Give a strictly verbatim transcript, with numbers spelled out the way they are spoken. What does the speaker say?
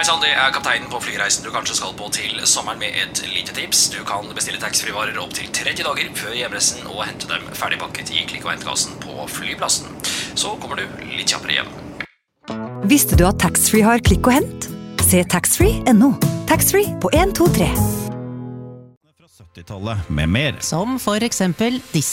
Hei sann, det er kapteinen på flyreisen du kanskje skal på til sommeren med et lite tips. Du kan bestille taxfree-varer opp til tretti dager før hjemreisen og hente dem ferdigpakket i klikk- og hentekassen på flyplassen. Så kommer du litt kjappere hjem. Visste du at taxfree har klikk og hent? Se taxfree punktum no. Taxfree på en to tre. Fra syttitallet med mer. Som for eksempel disse.